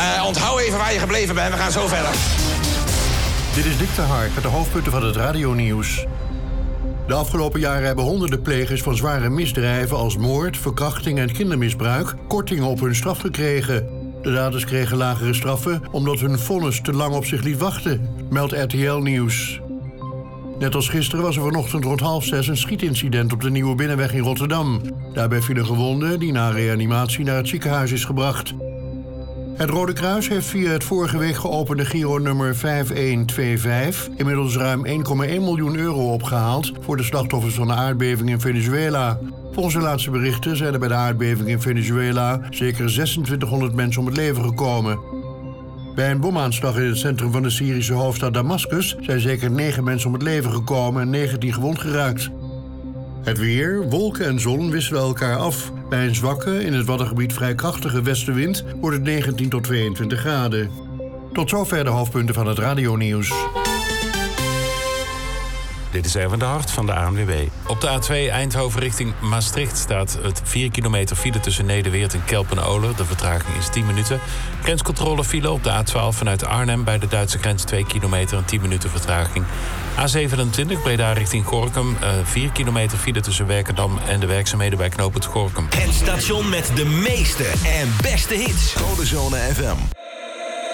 Onthoud even waar je gebleven bent, we gaan zo verder. Dit is Dick de Hark met de hoofdpunten van het radionieuws. De afgelopen jaren hebben honderden plegers van zware misdrijven als moord, verkrachting en kindermisbruik kortingen op hun straf gekregen. De daders kregen lagere straffen omdat hun vonnis te lang op zich liet wachten, meldt RTL Nieuws. Net als gisteren was er vanochtend rond 5:30 een schietincident op de Nieuwe Binnenweg in Rotterdam. Daarbij viel een gewonde die na reanimatie naar het ziekenhuis is gebracht. Het Rode Kruis heeft via het vorige week geopende Giro-nummer 5125... inmiddels ruim 1,1 miljoen euro opgehaald voor de slachtoffers van de aardbeving in Venezuela. Volgens de laatste berichten zijn er bij de aardbeving in Venezuela zeker 2600 mensen om het leven gekomen. Bij een bomaanslag in het centrum van de Syrische hoofdstad Damascus zijn zeker 9 mensen om het leven gekomen en 19 gewond geraakt. Het weer, wolken en zon wisselen elkaar af. Bij een zwakke, in het Waddengebied vrij krachtige westenwind wordt het 19 tot 22 graden. Tot zover de hoofdpunten van het radionieuws. Dit is Erwin de Hart van de ANWB. Op de A2 Eindhoven richting Maastricht staat het 4 kilometer file tussen Nederweert en Kelpen-Oler. De vertraging is 10 minuten. Grenscontrole file op de A12 vanuit Arnhem bij de Duitse grens 2 kilometer en 10 minuten vertraging. A27 Breda richting Gorinchem. 4 kilometer file tussen Werkendam en de werkzaamheden bij knooppunt Gorinchem. Het station met de meeste en beste hits. Codezone FM.